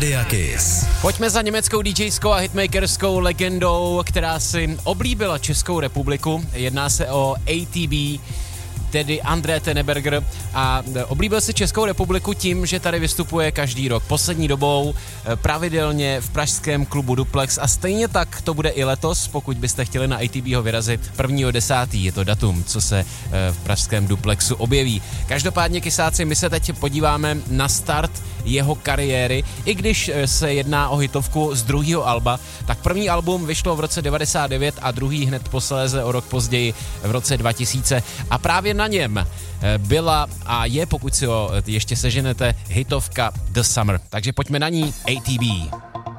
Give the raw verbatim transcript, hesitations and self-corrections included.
Rádia Kiss. Pojďme za německou DJskou a hitmakerskou legendou, která si oblíbila Českou republiku. Jedná se o A T B, tedy André Teneberger, a oblíbil si Českou republiku tím, že tady vystupuje každý rok. Poslední dobou pravidelně v pražském klubu Duplex a stejně tak to bude i letos, pokud byste chtěli na A T B ho vyrazit. prvního desátého je to datum, co se v pražském Duplexu objeví. Každopádně, kysáci, my se teď podíváme na start jeho kariéry. I když se jedná o hitovku z druhého alba, tak první album vyšlo v roce devadesát devět a druhý hned posléze o rok později v roce dva tisíce. A právě na něm byla a je, pokud si ho ještě seženete, hitovka The Summer. Takže pojďme na ní, A T B.